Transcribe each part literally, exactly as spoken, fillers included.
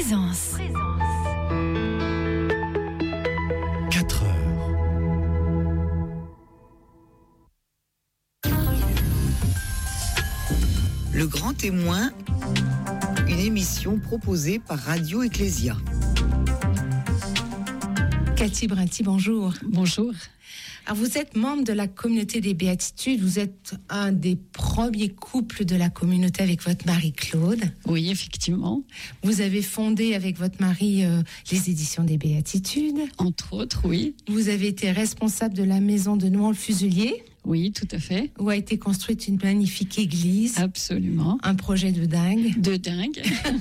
Présence. quatre heures. Le Grand Témoin, une émission proposée par Radio Ecclésia. Cathy Brinty, bonjour. Bonjour. Alors vous êtes membre de la communauté des Béatitudes, vous êtes un des premiers couples de la communauté avec votre mari Claude. Oui, effectivement. Vous avez fondé avec votre mari euh, les éditions des Béatitudes. Entre autres, oui. Vous avez été responsable de la maison de Nouan-le-Fuselier. Oui, tout à fait. Où a été construite une magnifique église. Absolument. Un projet de dingue. De dingue.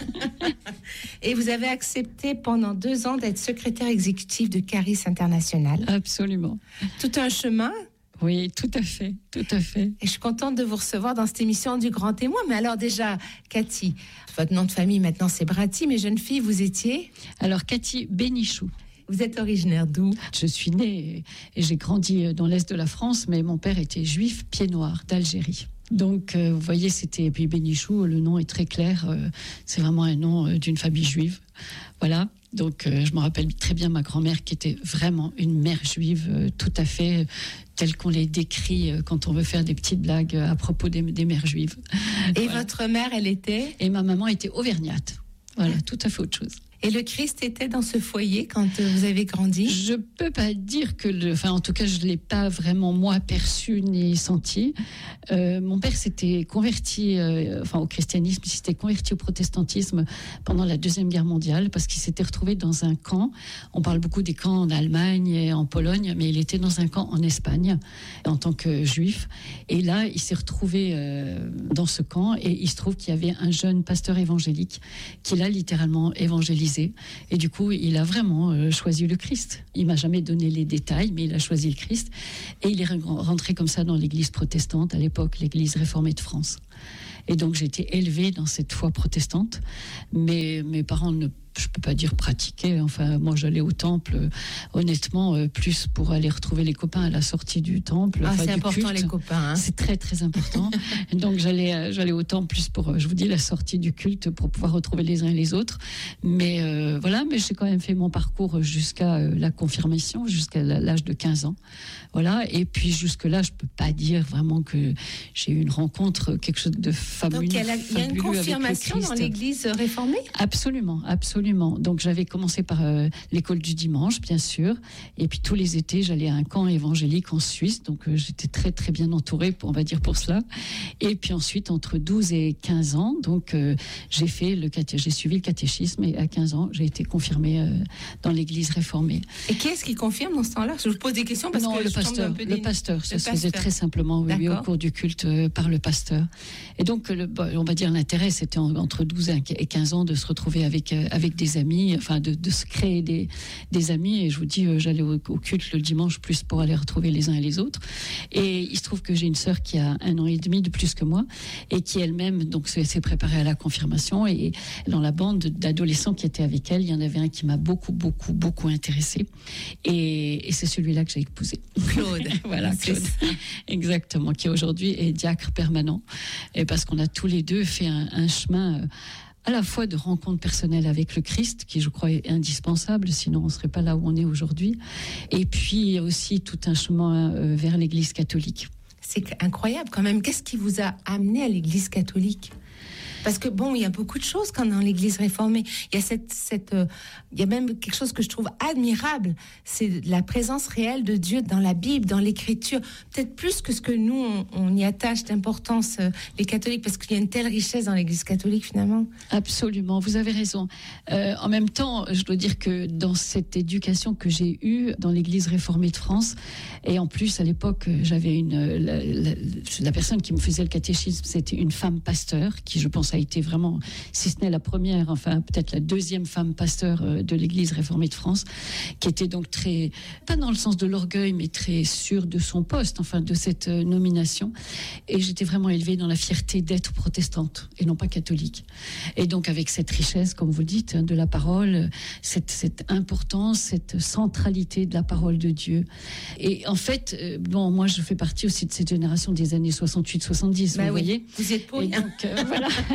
Et vous avez accepté pendant deux ans d'être secrétaire exécutif de Caris International. Absolument. Tout un chemin. Oui, tout à fait, tout à fait. Et je suis contente de vous recevoir dans cette émission du Grand Témoin. Mais alors déjà, Cathy, votre nom de famille maintenant c'est Brinty, mais jeune fille, vous étiez ? Alors Cathy Bénichou. Vous êtes originaire d'où ? Je suis née et j'ai grandi dans l'Est de la France, mais mon père était juif, pied noir, d'Algérie. Donc, euh, vous voyez, c'était... Et puis Bénichou, le nom est très clair. Euh, c'est vraiment un nom euh, d'une famille juive. Voilà. Donc, euh, je me rappelle très bien ma grand-mère qui était vraiment une mère juive, euh, tout à fait euh, telle qu'on les décrit euh, quand on veut faire des petites blagues euh, à propos des, des mères juives. Et voilà. Votre mère, elle était ? Et ma maman était auvergnate. Voilà, tout à fait autre chose. Et le Christ était dans ce foyer quand vous avez grandi ? Je peux pas dire que, le, enfin en tout cas je l'ai pas vraiment moi perçu ni senti. Euh, mon père s'était converti, euh, enfin au christianisme, il s'était converti au protestantisme pendant la deuxième guerre mondiale parce qu'il s'était retrouvé dans un camp. On parle beaucoup des camps en Allemagne et en Pologne, mais il était dans un camp en Espagne en tant que juif. Et là il s'est retrouvé euh, dans ce camp et il se trouve qu'il y avait un jeune pasteur évangélique qui l'a littéralement évangélisé. Et du coup, il a vraiment euh, choisi le Christ. Il m'a jamais donné les détails, mais il a choisi le Christ. Et il est rentré comme ça dans l'église protestante, à l'époque, l'église réformée de France. Et donc, j'ai été élevée dans cette foi protestante. Mais mes parents ne je peux pas dire pratiquer. Enfin, moi, j'allais au temple, euh, honnêtement, euh, plus pour aller retrouver les copains à la sortie du temple. Ah, enfin, c'est du important, culte. les copains. Hein. C'est très, très important. Donc, j'allais, euh, j'allais au temple plus pour, euh, je vous dis, la sortie du culte pour pouvoir retrouver les uns et les autres. Mais euh, voilà, mais j'ai quand même fait mon parcours jusqu'à euh, la confirmation, jusqu'à l'âge de quinze ans. Voilà. Et puis, jusque-là, je peux pas dire vraiment que j'ai eu une rencontre, quelque chose de fabuleux. Donc, il y a, il y a une confirmation dans l'église réformée ? Absolument, absolument. Donc j'avais commencé par euh, l'école du dimanche, bien sûr, et puis tous les étés j'allais à un camp évangélique en Suisse, donc euh, j'étais très très bien entourée, pour, on va dire pour cela. Et puis ensuite entre douze et quinze ans, donc euh, j'ai fait le caté- j'ai suivi le catéchisme et à quinze ans j'ai été confirmée euh, dans l'église réformée. Et qui est-ce qui confirme dans ce temps-là ? Je vous pose des questions parce non, que le je pasteur, tombe un peu le des... pasteur, ça le se faisait pasteur. très simplement oui, oui, au cours du culte euh, par le pasteur. Et donc le, on va dire l'intérêt c'était en, entre douze et quinze ans de se retrouver avec euh, avec des amis, enfin de, de se créer des, des amis. Et je vous dis, euh, j'allais au, au culte le dimanche plus pour aller retrouver les uns et les autres. Et il se trouve que j'ai une sœur qui a un an et demi de plus que moi et qui elle-même donc s'est, s'est préparée à la confirmation. Et dans la bande d'adolescents qui étaient avec elle, il y en avait un qui m'a beaucoup, beaucoup, beaucoup intéressée. Et, et c'est celui-là que j'ai épousé. Claude. Voilà, Claude. Exactement, qui aujourd'hui est diacre permanent. Et parce qu'on a tous les deux fait un, un chemin... Euh, à la fois de rencontre personnelle avec le Christ, qui je crois est indispensable, sinon on ne serait pas là où on est aujourd'hui, et puis aussi tout un chemin euh, vers l'Église catholique. C'est incroyable quand même. Qu'est-ce qui vous a amené à l'Église catholique ? Parce que bon, il y a beaucoup de choses quand dans l'Église réformée. Il y a cette, cette, euh, il y a même quelque chose que je trouve admirable, c'est la présence réelle de Dieu dans la Bible, dans l'Écriture, peut-être plus que ce que nous on, on y attache d'importance euh, les catholiques, parce qu'il y a une telle richesse dans l'Église catholique finalement. Absolument, vous avez raison. Euh, en même temps, je dois dire que dans cette éducation que j'ai eue dans l'Église réformée de France, et en plus à l'époque j'avais une, la, la, la personne qui me faisait le catéchisme, c'était une femme pasteur qui, je pense, a été vraiment, si ce n'est la première, enfin peut-être la deuxième femme pasteur de l'Église réformée de France, qui était donc très, pas dans le sens de l'orgueil, mais très sûre de son poste, enfin de cette nomination. Et j'étais vraiment élevée dans la fierté d'être protestante et non pas catholique. Et donc avec cette richesse, comme vous le dites, de la parole, cette, cette importance, cette centralité de la parole de Dieu. Et en fait, bon, moi je fais partie aussi de cette génération des années soixante-huit soixante-dix, bah vous oui, voyez. vous y êtes pour et rien. donc, euh, voilà.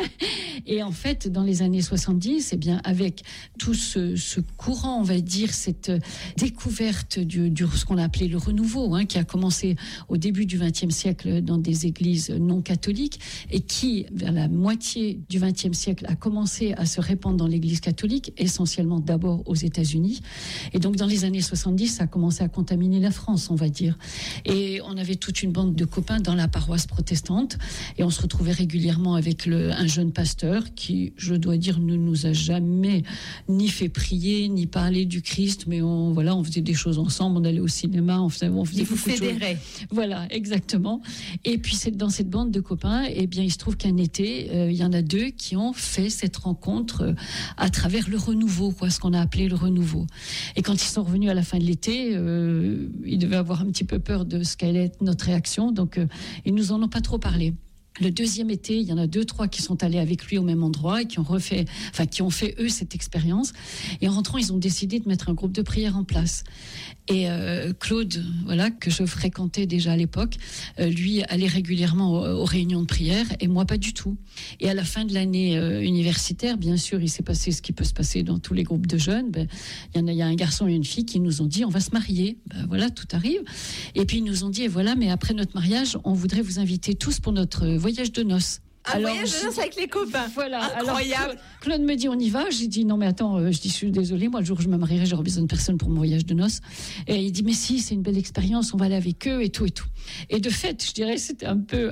Et en fait, dans les années soixante-dix, eh bien, avec tout ce, ce courant, on va dire, cette découverte du, du ce qu'on a appelé le renouveau, hein, qui a commencé au début du vingtième siècle dans des églises non catholiques et qui, vers la moitié du vingtième siècle, a commencé à se répandre dans l'église catholique, essentiellement d'abord aux États-Unis. Et donc, dans les années soixante-dix, ça a commencé à contaminer la France, on va dire. Et on avait toute une bande de copains dans la paroisse protestante et on se retrouvait régulièrement avec le, un jeune pasteur qui, je dois dire, ne nous a jamais ni fait prier, ni parler du Christ, mais on, voilà, on faisait des choses ensemble, on allait au cinéma, on faisait, on faisait Il vous beaucoup de fédérait. choses. Voilà, exactement. Et puis, c'est, dans cette bande de copains, eh bien, il se trouve qu'un été, euh, il y en a deux qui ont fait cette rencontre euh, à travers le renouveau, quoi, ce qu'on a appelé le renouveau. Et quand ils sont revenus à la fin de l'été, euh, ils devaient avoir un petit peu peur de ce qu'allait être notre réaction, donc euh, ils nous en ont pas trop parlé. Le deuxième été, il y en a deux, trois qui sont allés avec lui au même endroit et qui ont refait, enfin, qui ont fait eux cette expérience. Et en rentrant, ils ont décidé de mettre un groupe de prière en place. Et euh, Claude, voilà, que je fréquentais déjà à l'époque, euh, lui allait régulièrement aux, aux réunions de prière et moi pas du tout. Et à la fin de l'année euh, universitaire, bien sûr, il s'est passé ce qui peut se passer dans tous les groupes de jeunes. Ben, il y en a, il y a un garçon et une fille qui nous ont dit on va se marier. Ben, voilà, tout arrive. Et puis ils nous ont dit et voilà, mais après notre mariage, on voudrait vous inviter tous pour notre voyage de noces. Un alors, voyage de noces avec les copains. Voilà. Incroyable. Alors, Claude me dit on y va. J'ai dit non mais attends, euh, je dis je suis désolée, moi le jour où je me marierai, j'aurai besoin de personne pour mon voyage de noces. Et il dit mais si, c'est une belle expérience, on va aller avec eux et tout et tout. Et de fait, je dirais c'était un peu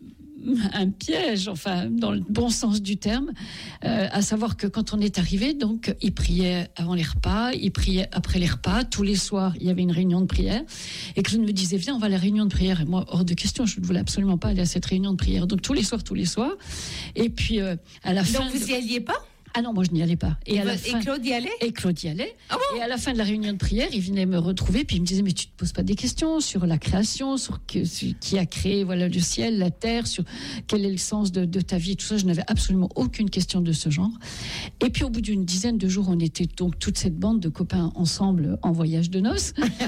un piège, enfin dans le bon sens du terme, euh, à savoir que quand on est arrivé, donc ils priaient avant les repas, ils priaient après les repas, tous les soirs il y avait une réunion de prière, et que je me disais viens on va à la réunion de prière, et moi hors de question, je ne voulais absolument pas aller à cette réunion de prière, donc tous les soirs, tous les soirs, et puis euh, à la fin. Donc vous y alliez pas ? Ah non, moi je n'y allais pas. Et, et, à la et fin, Claude y allait Et Claude y allait. Ah bon ? Et à la fin de la réunion de prière, il venait me retrouver, puis il me disait, mais tu te poses pas des questions sur la création, sur, que, sur qui a créé voilà, le ciel, la terre, sur quel est le sens de, de ta vie, tout ça. Je n'avais absolument aucune question de ce genre. Et puis au bout d'une dizaine de jours, on était donc toute cette bande de copains ensemble en voyage de noces.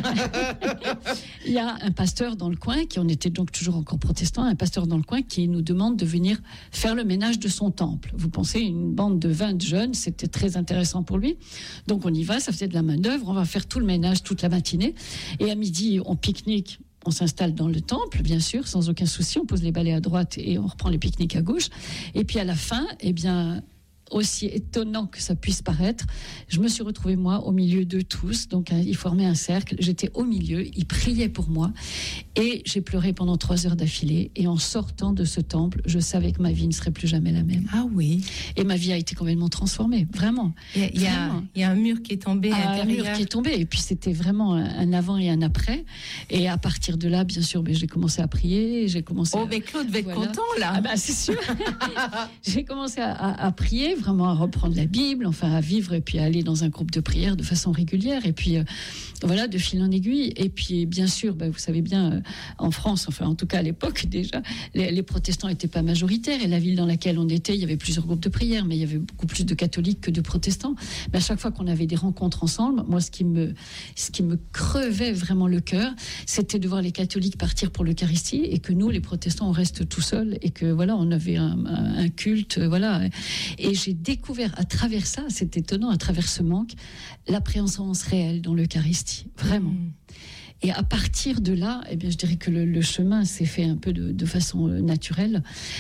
Il y a un pasteur dans le coin, qui on était donc toujours encore protestants, un pasteur dans le coin qui nous demande de venir faire le ménage de son temple. Vous pensez, une bande de vingt jeunes, c'était très intéressant pour lui. Donc on y va, ça faisait de la main-d'œuvre, on va faire tout le ménage toute la matinée. Et à midi, on pique-nique, on s'installe dans le temple, bien sûr, sans aucun souci, on pose les balais à droite et on reprend les pique-niques à gauche. Et puis à la fin, eh bien, aussi étonnant que ça puisse paraître, je me suis retrouvée moi au milieu d'eux tous, donc ils formaient un cercle, j'étais au milieu, ils priaient pour moi et j'ai pleuré pendant trois heures d'affilée, et en sortant de ce temple, je savais que ma vie ne serait plus jamais la même. Ah oui. Et ma vie a été complètement transformée, vraiment. Il y a, il y a, il y a un mur qui est tombé à l'intérieur. Un mur qui est tombé, et puis c'était vraiment un, un avant et un après, et à partir de là, bien sûr, ben, j'ai commencé à prier, j'ai commencé Oh à, mais Claude va être voilà. content là. Ah bah, c'est sûr. J'ai commencé à, à, à prier, vraiment à reprendre la Bible, enfin à vivre et puis à aller dans un groupe de prière de façon régulière, et puis euh, voilà, de fil en aiguille. Et puis bien sûr, bah, vous savez bien, euh, en France, enfin en tout cas à l'époque déjà, les, les protestants n'étaient pas majoritaires, et la ville dans laquelle on était, il y avait plusieurs groupes de prière, mais il y avait beaucoup plus de catholiques que de protestants. Mais à chaque fois qu'on avait des rencontres ensemble, moi ce qui me, ce qui me crevait vraiment le cœur, c'était de voir les catholiques partir pour l'Eucharistie, et que nous, les protestants, on reste tout seuls, et que voilà, on avait un, un, un culte, voilà. Et j'ai découvert à travers ça, c'est étonnant, à travers ce manque, la présence réelle dans l'Eucharistie, vraiment. Mmh. Et à partir de là, eh bien, je dirais que le, le chemin s'est fait un peu de, de façon euh, naturelle.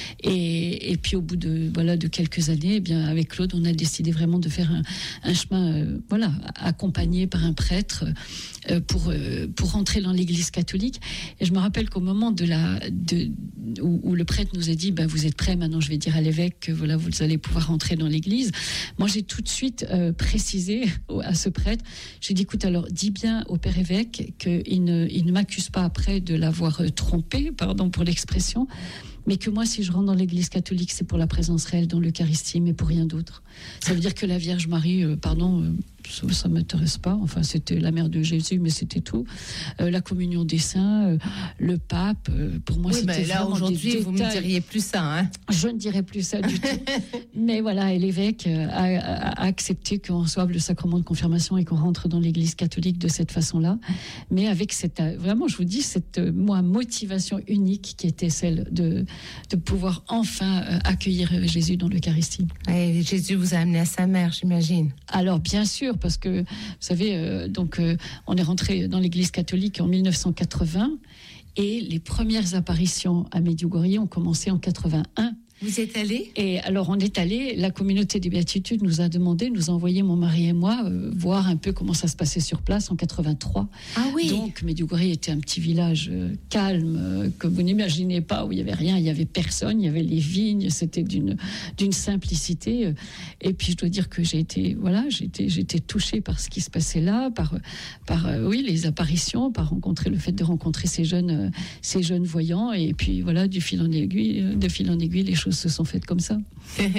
Et, et puis au bout de, voilà, de quelques années, eh bien, avec Claude, on a décidé vraiment de faire un, un chemin euh, voilà, accompagné par un prêtre euh, pour, euh, pour rentrer dans l'Église catholique. Et je me rappelle qu'au moment de la, de, où, où le prêtre nous a dit ben, « Vous êtes prêts, maintenant je vais dire à l'évêque que voilà, vous allez pouvoir rentrer dans l'Église », moi j'ai tout de suite euh, précisé à ce prêtre, j'ai dit « Écoute, alors dis bien au père évêque que Il ne, il ne m'accuse pas après de l'avoir trompé, pardon pour l'expression, mais que moi, si je rentre dans l'Église catholique, c'est pour la présence réelle dans l'Eucharistie, mais pour rien d'autre. Ça veut dire que la Vierge Marie, euh, pardon, euh, ça, ça m'intéresse pas. Enfin, c'était la mère de Jésus, mais c'était tout. Euh, la communion des saints, euh, le pape, euh, pour moi, Oui, c'était ben là, vraiment aujourd'hui, des vous ne me détails. diriez plus ça. Hein. Je ne dirais plus ça du tout. Mais voilà, et l'évêque a, a, a accepté qu'on reçoive le sacrement de confirmation et qu'on rentre dans l'Église catholique de cette façon-là. Mais avec cette, vraiment, je vous dis, cette moi, motivation unique qui était celle de, de pouvoir enfin euh, accueillir Jésus dans l'Eucharistie. Et Jésus vous a amené à sa mère, j'imagine. Alors, bien sûr, parce que, vous savez, euh, donc, euh, on est rentré dans l'Église catholique en dix-neuf cent quatre-vingts et les premières apparitions à Medjugorje ont commencé en quatre-vingt-un. Vous y êtes allé ? Et alors on est allé, la communauté des Béatitudes nous a demandé, nous a envoyé mon mari et moi euh, voir un peu comment ça se passait sur place en quatre-vingt-trois. Ah oui. Donc Medjugorje était un petit village euh, calme euh, que vous n'imaginez pas, où il y avait rien, il y avait personne, il y avait les vignes, c'était d'une d'une simplicité. Et puis je dois dire que j'ai été voilà, j'ai été j'ai été touchée par ce qui se passait là, par par euh, oui les apparitions, par rencontrer le fait de rencontrer ces jeunes euh, ces jeunes voyants. Et puis voilà, du fil en aiguille, de fil en aiguille, les choses se sont faites comme ça.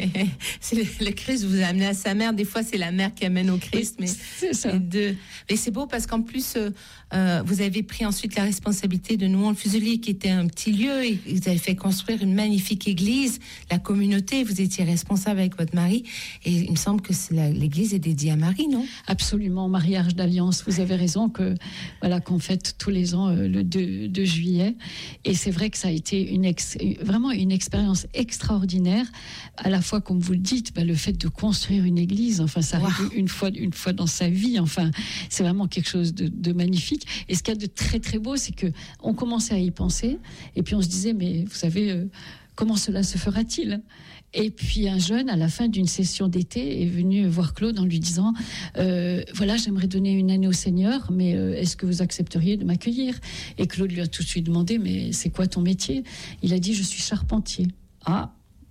C'est le, le Christ vous a amené à sa mère. Des fois, c'est la mère qui amène au Christ, mais c'est ça. Mais, de, mais c'est beau parce qu'en plus, euh, euh, vous avez pris ensuite la responsabilité de Nouan-le-Fuselier, qui était un petit lieu, et vous avez fait construire une magnifique église. La communauté, vous étiez responsable avec votre mari, et il me semble que c'est la, l'église est dédiée à Marie, non ? Absolument, mariage d'alliance. Vous avez raison que voilà qu'on fête tous les ans euh, le deux juillet, et c'est vrai que ça a été une ex, vraiment une expérience extraordinaire. À la fois, comme vous le dites, bah, le fait de construire une église, enfin, ça arrive wow. une fois, une fois dans sa vie. Enfin, c'est vraiment quelque chose de, de magnifique. Et ce qu'il y a de très très beau, c'est que on commençait à y penser, et puis on se disait, mais vous savez, euh, comment cela se fera-t-il ? Et puis un jeune, à la fin d'une session d'été, est venu voir Claude en lui disant euh, voilà, j'aimerais donner une année au Seigneur, mais euh, est-ce que vous accepteriez de m'accueillir ? Et Claude lui a tout de suite demandé, mais c'est quoi ton métier ? Il a dit, je suis charpentier. Ah.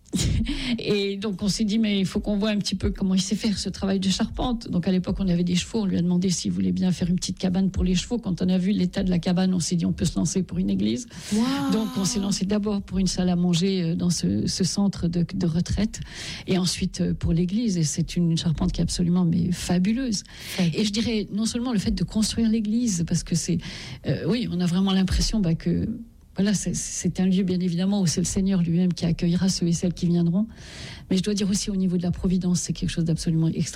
Et donc on s'est dit, mais il faut qu'on voit un petit peu comment il sait faire ce travail de charpente. Donc à l'époque on avait des chevaux, on lui a demandé s'il voulait bien faire une petite cabane pour les chevaux. Quand on a vu l'état de la cabane, on s'est dit on peut se lancer pour une église. Wow. Donc on s'est lancé d'abord pour une salle à manger dans ce, ce centre de, de retraite, et ensuite pour l'église. Et c'est une charpente qui est absolument mais fabuleuse. Ouais. Et je dirais non seulement le fait de construire l'église, parce que c'est euh, oui, on a vraiment l'impression bah, que voilà, c'est, c'est un lieu, bien évidemment, où c'est le Seigneur lui-même qui accueillera ceux et celles qui viendront. Mais je dois dire aussi, au niveau de la providence, c'est quelque chose d'absolument extraordinaire.